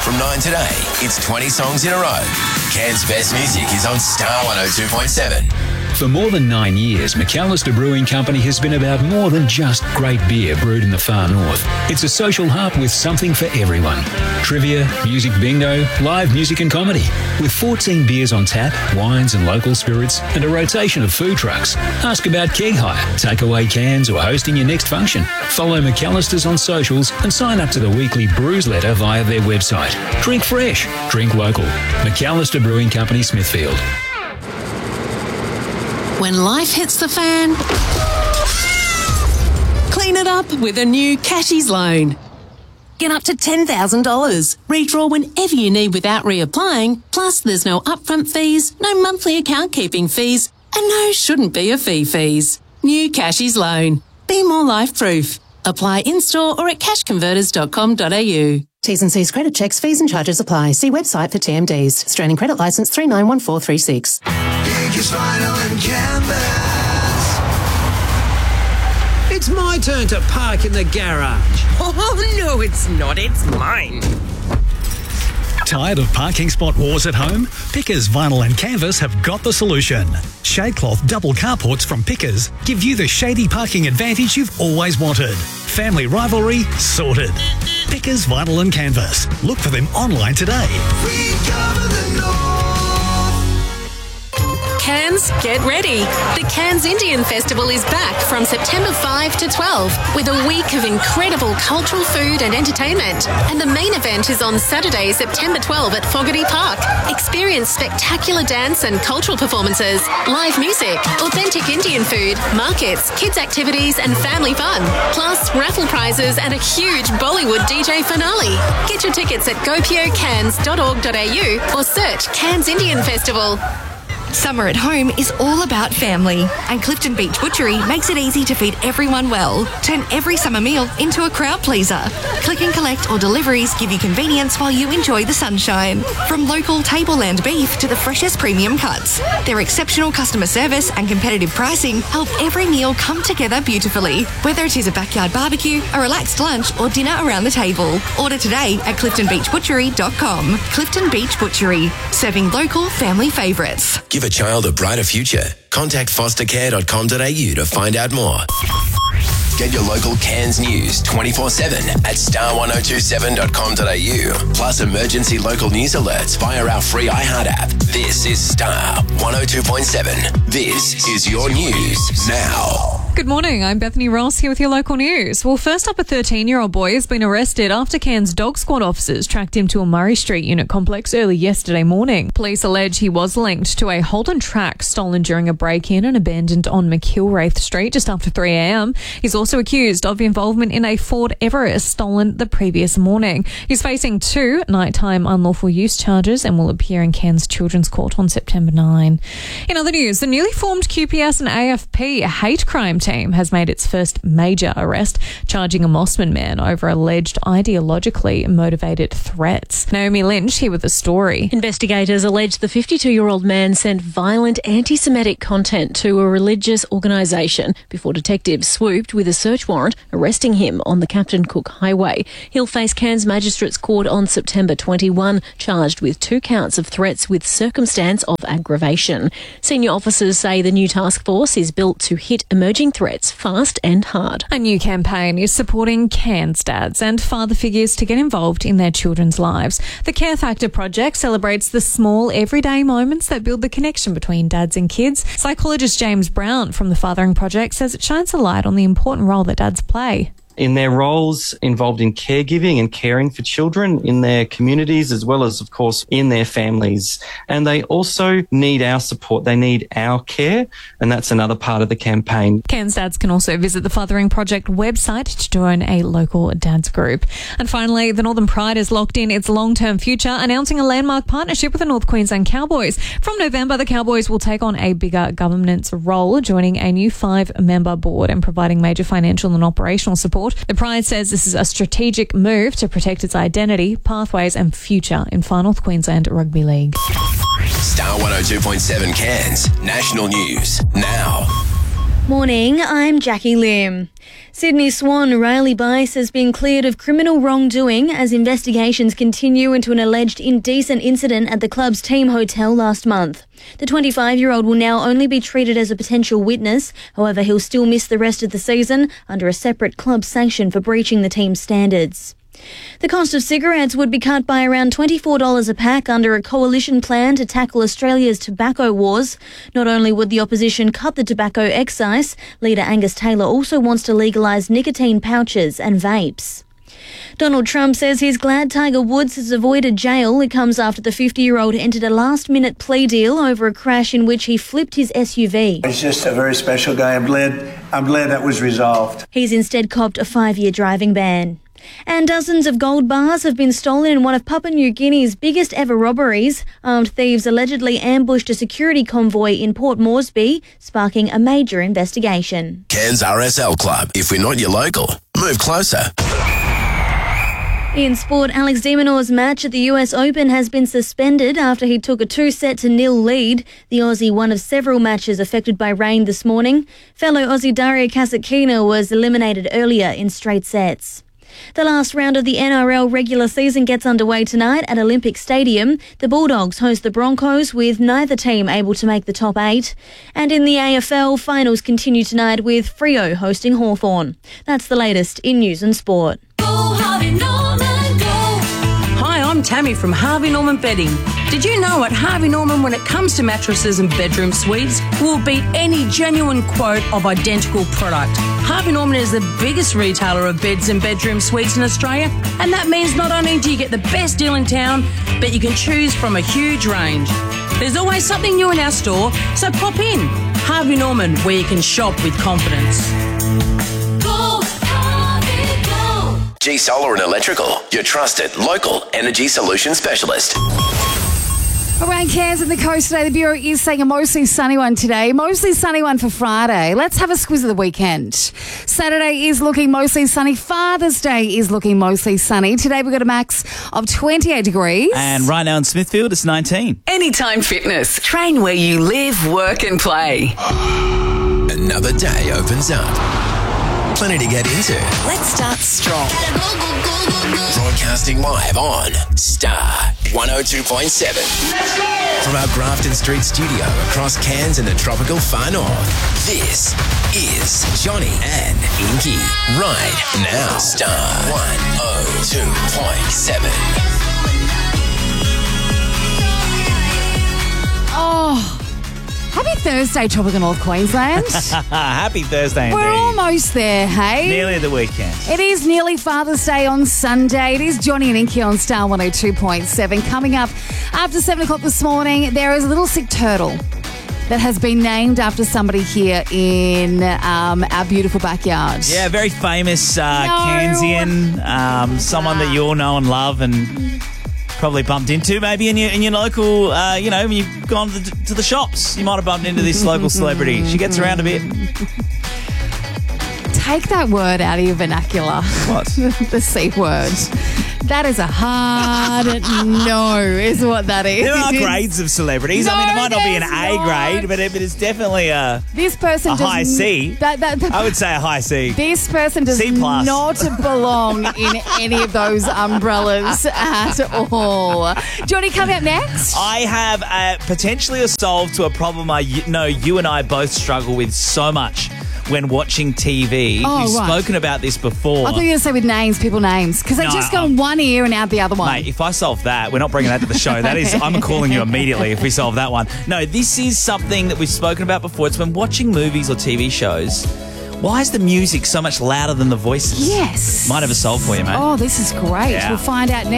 From 9 today, it's 20 songs in a row. Cairns' best music is on Star 102.7. For more than 9 years, McAllister Brewing Company has been about more than just great beer brewed in the far north. It's a social hub with something for everyone. Trivia, music bingo, live music and comedy. With 14 beers on tap, wines and local spirits, and a rotation of food trucks. Ask about keg hire, takeaway cans, or hosting your next function. Follow McAllister's on socials and sign up to the weekly brews letter via their website. Drink fresh, drink local. McAllister Brewing Company, Smithfield. When life hits the fan, clean it up with a new Cashies loan. Get up to $10,000. Redraw whenever you need without reapplying. Plus, there's no upfront fees, no monthly account keeping fees, and no shouldn't be a fees. New Cashies loan. Be more life-proof. Apply in-store or at cashconverters.com.au. T's and C's credit checks, fees and charges apply. See website for TMDs. Australian Credit Licence 391436. Biggest vinyl and canvas. It's my turn to park in the garage. Oh, no, it's not. It's mine. Tired of parking spot wars at home? Pickers Vinyl and Canvas have got the solution. Shadecloth double carports from Pickers give you the shady parking advantage you've always wanted. Family rivalry sorted. Pickers Vinyl and Canvas. Look for them online today. We cover the north. Cairns, get ready. The Cairns Indian Festival is back from September 5 to 12 with a week of incredible cultural food and entertainment. And the main event is on Saturday, September 12 at Fogarty Park. Experience spectacular dance and cultural performances, live music, authentic Indian food, markets, kids' activities and family fun. Plus, raffle prizes and a huge Bollywood DJ finale. Get your tickets at gopiocairns.org.au or search Cairns Indian Festival. Summer at home is all about family, and Clifton Beach Butchery makes it easy to feed everyone well. Turn every summer meal into a crowd pleaser. Click and collect or deliveries give you convenience while you enjoy the sunshine. From local tableland beef to the freshest premium cuts, their exceptional customer service and competitive pricing help every meal come together beautifully. Whether it is a backyard barbecue, a relaxed lunch or dinner around the table, order today at cliftonbeachbutchery.com. Clifton Beach Butchery, serving local family favourites. Give a child a brighter future. Contact fostercare.com.au to find out more. Get your local Cairns news 24/7 at star1027.com.au. Plus emergency local news alerts via our free iHeart app. This is Star 102.7. This is your news now. Good morning, I'm Bethany Ross here with your local news. Well, first up, a 13-year-old boy has been arrested after Cairns Dog Squad officers tracked him to a Murray Street unit complex early yesterday morning. Police allege he was linked to a Holden track stolen during a break-in and abandoned on McIlwraith Street just after 3 a.m. He's also accused of involvement in a Ford Everest stolen the previous morning. He's facing 2 nighttime unlawful use charges and will appear in Cairns Children's Court on September 9. In other news, the newly formed QPS and AFP hate crime team has made its first major arrest, charging a Mossman man over alleged ideologically motivated threats. Naomi Lynch here with the story. Investigators allege the 52-year-old man sent violent anti-Semitic content to a religious organisation before detectives swooped with a search warrant, arresting him on the Captain Cook Highway. He'll face Cairns Magistrates Court on September 21, charged with 2 counts of threats with circumstance of aggravation. Senior officers say the new task force is built to hit emerging threats fast and hard. A new campaign is supporting Cairns dads and father figures to get involved in their children's lives. The Care Factor project celebrates the small, everyday moments that build the connection between dads and kids. Psychologist James Brown from the Fathering Project says it shines a light on the important role that dads play in their roles involved in caregiving and caring for children in their communities, as well as, of course, in their families. And they also need our support. They need our care, and that's another part of the campaign. Cairns dads can also visit the Fathering Project website to join a local dads group. And finally, the Northern Pride has locked in its long-term future, announcing a landmark partnership with the North Queensland Cowboys. From November, the Cowboys will take on a bigger governance role, joining a new 5-member board and providing major financial and operational support. The Pride says this is a strategic move to protect its identity, pathways and future in Far North Queensland Rugby League. Star 102.7 Cairns, national news now. Morning, I'm Jackie Lim. Sydney Swan Riley Bice has been cleared of criminal wrongdoing as investigations continue into an alleged indecent incident at the club's team hotel last month. The 25-year-old will now only be treated as a potential witness. However, he'll still miss the rest of the season under a separate club sanction for breaching the team's standards. The cost of cigarettes would be cut by around $24 a pack under a coalition plan to tackle Australia's tobacco wars. Not only would the opposition cut the tobacco excise, leader Angus Taylor also wants to legalise nicotine pouches and vapes. Donald Trump says he's glad Tiger Woods has avoided jail. It comes after the 50-year-old entered a last-minute plea deal over a crash in which he flipped his SUV. He's just a very special guy. I'm glad that was resolved. He's instead copped a 5-year driving ban. And dozens of gold bars have been stolen in one of Papua New Guinea's biggest ever robberies. Armed thieves allegedly ambushed a security convoy in Port Moresby, sparking a major investigation. Cairns RSL Club. If we're not your local, move closer. In sport, Alex de Minaur's match at the US Open has been suspended after he took a 2-0 lead. The Aussie, one of several matches affected by rain this morning. Fellow Aussie Daria Kasatkina was eliminated earlier in straight sets. The last round of the NRL regular season gets underway tonight at Olympic Stadium. The Bulldogs host the Broncos, with neither team able to make the top 8. And in the AFL, finals continue tonight with Freo hosting Hawthorn. That's the latest in news and sport. Hi, I'm Tammy from Harvey Norman Bedding. Did you know at Harvey Norman, when it comes to mattresses and bedroom suites, we'll beat any genuine quote of identical product. Harvey Norman is the biggest retailer of beds and bedroom suites in Australia, and that means not only do you get the best deal in town, but you can choose from a huge range. There's always something new in our store, so pop in. Harvey Norman, where you can shop with confidence. G Solar and Electrical, your trusted local energy solution specialist. Around Cairns and the coast today, the Bureau is saying a mostly sunny one today, mostly sunny one for Friday. Let's have a squiz of the weekend. Saturday is looking mostly sunny. Father's Day is looking mostly sunny. Today we've got a max of 28 degrees. And right now in Smithfield, it's 19. Anytime Fitness. Train where you live, work and play. Another day opens up. Plenty to get into. Let's start strong. Broadcasting live on Star 102.7. Let's go! From our Grafton Street studio across Cairns and the tropical far north, this is Johnny and Inky. Right now, Star 102.7. Oh, happy Thursday, tropical North Queensland. Happy Thursday indeed. We're almost there, hey? Nearly the weekend. It is nearly Father's Day on Sunday. It is Johnny and Inky on Star 102.7. Coming up after 7 o'clock this morning, there is a little sick turtle that has been named after somebody here in our beautiful backyard. Yeah, very famous Cairnsian, someone that you all know and love and probably bumped into maybe in your local, when you've gone to the shops. You might have bumped into this local celebrity. She gets around a bit. Take that word out of your vernacular. What? The C word. That is a hard no, is what that is. There are grades of celebrities. No, I mean, it might not be an A not. grade, but it's definitely a high C. I would say a high C. This person does C+. not belong in any of those umbrellas at all. Johnny, coming up next. I have potentially a solve to a problem I know you and I both struggle with so much when watching TV. Oh, We've right. spoken about this before. I thought you were going to say with names, people names, because they just go in one ear and out the other one. Mate, if I solve that, we're not bringing that to the show. That is, I'm calling you immediately if we solve that one. No, this is something that we've spoken about before. It's when watching movies or TV shows, why is the music so much louder than the voices? Yes. Might have a solve for you, mate. Oh, this is great. Yeah. We'll find out next.